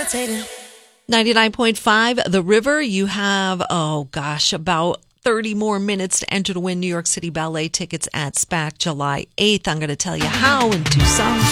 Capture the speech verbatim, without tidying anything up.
levitating. ninety-nine point five The River. You have, oh gosh, about thirty more minutes to enter to win New York City Ballet tickets at SPAC July eighth. I'm going to tell you how in two songs.